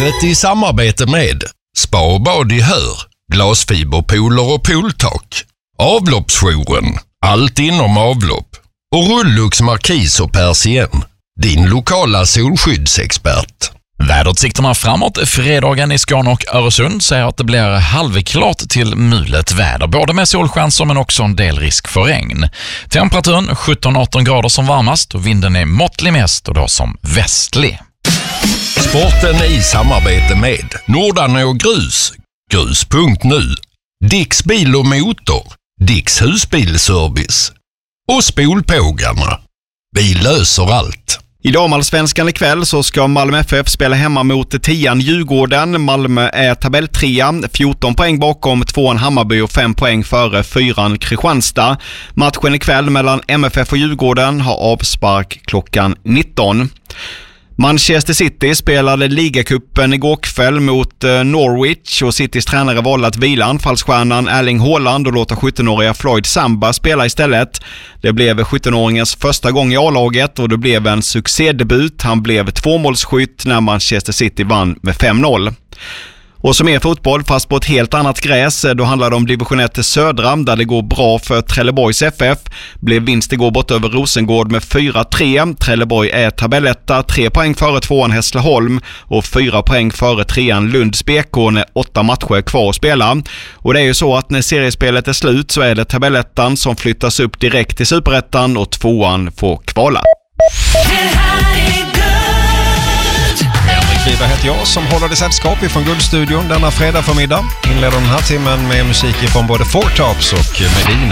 Sporten i samarbete med Spa och bad i Hör, glasfiberpooler och pooltak, Avloppsjouren, allt inom avlopp och Rullux Markis och Persien, din lokala solskyddsexpert. Väderutsikterna framåt fredagen i Skåne och Öresund säger att det blir halvklart till mulet väder, både med solchanser men också en del risk för regn. Temperaturen 17-18 grader som varmast och vinden är måttlig mest och då som västlig. Sporten i samarbete med Nordanå Grus, grus.nu, Dicks bil och motor, Dicks husbilservice och Spolpågarna. Vi löser allt. I damallsvenskan ikväll så ska Malmö FF spela hemma mot 10:an Djurgården. Malmö är tabelltrea, 14 poäng bakom 2:an Hammarby och 5 poäng före 4:an Kristianstad. Matchen ikväll mellan MFF och Djurgården har avspark klockan 19. Manchester City spelade ligacupen igår kväll mot Norwich och Citys tränare valde att vila anfallsstjärnan Erling Haaland och låta 17-åriga Floyd Samba spela istället. Det blev 17-åringens första gång i A-laget och det blev en succédebut. Han blev 2-målsskytt när Manchester City vann med 5-0. Och som är fotboll fast på ett helt annat gräs, då handlar det om division 1 södra där det går bra för Trelleborgs FF. Blev vinst igår bort över Rosengård med 4-3. Trelleborg är tabelletta, 3 poäng före 2:an Hässleholm och 4 poäng före 3:an Lunds BK när 8 matcher kvar att spela. Och det är ju så att när seriespelet är slut så är det tabellettan som flyttas upp direkt till Superettan och 2:an får kvala. Det heter jag som håller det sällskap ifrån Guldstudion denna fredag förmiddag. Inleder den här timmen med musik från både Four Tops och Medina.